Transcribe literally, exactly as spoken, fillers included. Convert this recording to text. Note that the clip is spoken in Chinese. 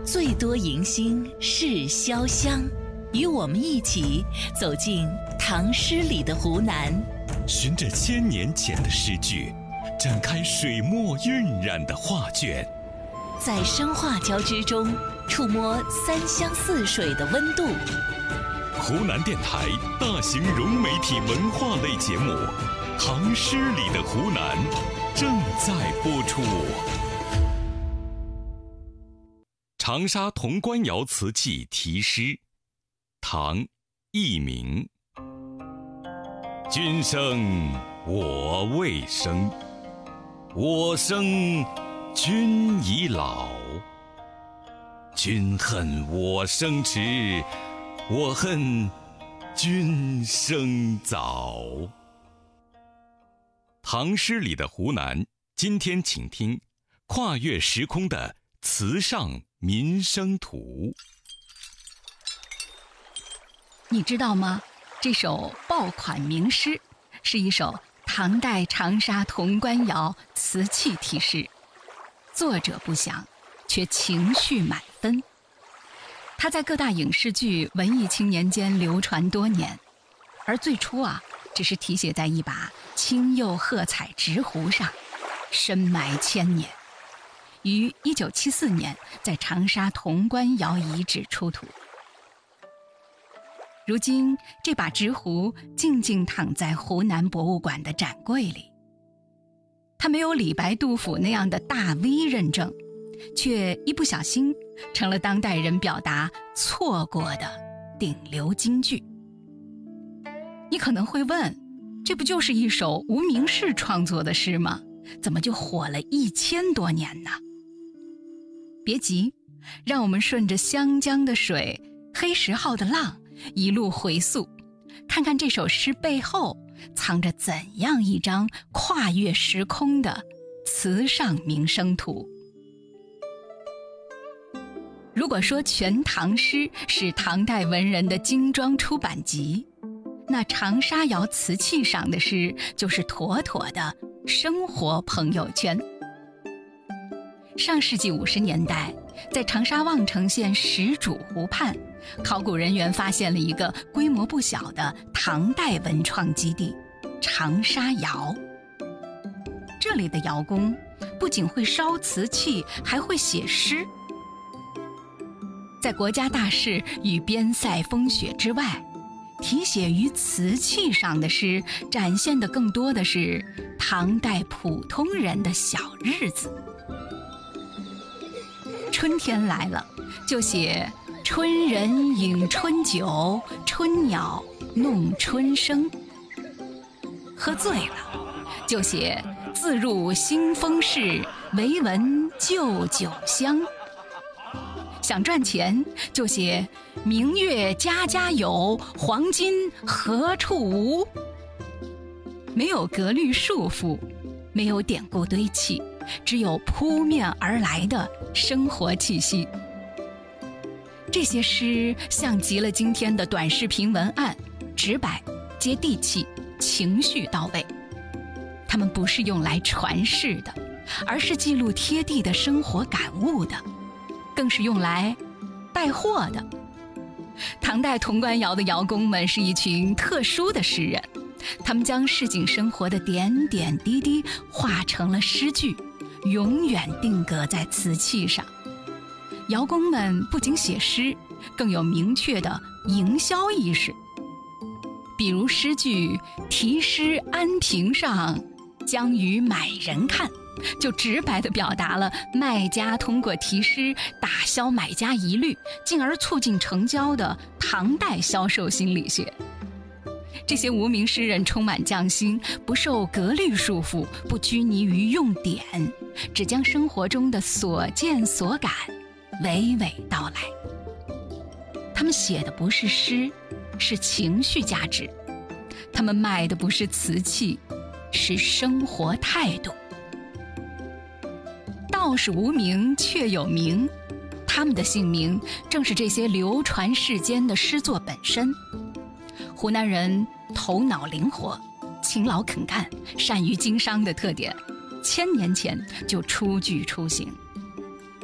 最多迎新是潇湘，与我们一起走进唐诗里的湖南， 循着千年前的诗句，展开水墨晕染的画卷， 在声画交织中触摸三湘四水的温度。 湖南电台大型融媒体文化类节目《唐诗里的湖南》正在播出。长沙潼关窑瓷器题诗，唐·佚名。君生我未生，我生君已老。君恨我生迟，我恨君生早。唐诗里的湖南，今天请听跨越时空的词上民生图。 你知道吗？这首爆款名诗是一首唐代长沙潼关窑瓷器题诗，作者不详，却情绪满分。它在各大影视剧、文艺青年间流传多年，而最初啊，只是题写在一把青釉褐彩直壶上，深埋千年。于一九七四年在长沙潼关窑遗址出土。如今这把直壶静静躺在湖南博物馆的展柜里，它没有李白杜甫那样的大 V 认证，却一不小心成了当代人表达错过的顶流金句。你可能会问，这不就是一首无名氏创作的诗吗？怎么就火了一千多年呢？别急，让我们顺着湘江的水、黑石号的浪一路回溯，看看这首诗背后藏着怎样一张跨越时空的词上民生图。如果说全唐诗是唐代文人的精装出版集，那长沙窑瓷器上的诗就是妥妥的生活朋友圈。上世纪五十年代，在长沙望城县石主湖畔，考古人员发现了一个规模不小的唐代文创基地——长沙窑。这里的窑工不仅会烧瓷器，还会写诗。在国家大事与边塞风雪之外，题写于瓷器上的诗展现的更多的是唐代普通人的小日子。春天来了，就写春人饮春酒，春鸟弄春声。喝醉了，就写自入新丰市，唯闻旧酒香。想赚钱，就写明月家家有，黄金何处无。没有格律束缚，没有典故堆砌，只有扑面而来的生活气息。这些诗像极了今天的短视频文案，直白、接地气，情绪到位。它们不是用来传世的，而是记录贴地的生活感悟的，更是用来带货的。唐代潼关窑的窑工们是一群特殊的诗人，他们将市井生活的点点滴滴化成了诗句，永远定格在瓷器上。窑工们不仅写诗，更有明确的营销意识。比如诗句题诗安平上，将与买人看，就直白地表达了卖家通过题诗打消买家疑虑，进而促进成交的唐代销售心理学。这些无名诗人充满匠心，不受格律束缚，不拘泥于用典，只将生活中的所见所感娓娓道来。他们写的不是诗，是情绪价值；他们卖的不是瓷器，是生活态度。道是无名，却有名。他们的姓名正是这些流传世间的诗作本身。湖南人头脑灵活，勤劳肯干，善于经商的特点，千年前就初具雏形，